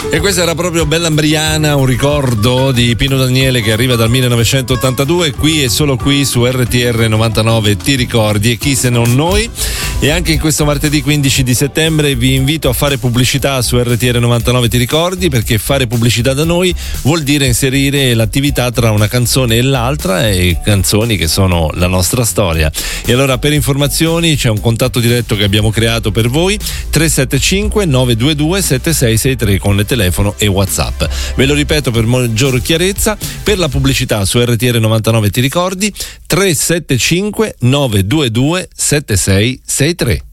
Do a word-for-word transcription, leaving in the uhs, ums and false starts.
E questa era proprio Bellambriana, un ricordo di Pino Daniele che arriva dal millenovecentottantadue, qui e solo qui su R T R novantanove Ti ricordi, e chi se non noi. E anche in questo martedì quindici di settembre vi invito a fare pubblicità su R T R novantanove Ti ricordi, perché fare pubblicità da noi vuol dire inserire l'attività tra una canzone e l'altra, e canzoni che sono la nostra storia. E allora, per informazioni c'è un contatto diretto che abbiamo creato per voi: tre sette cinque nove due due sette sei sei tre con le telefono e WhatsApp. Ve lo ripeto per maggior chiarezza: per la pubblicità su R T R novantanove Ti ricordi, tre sette cinque nove due due sette sei sei tre.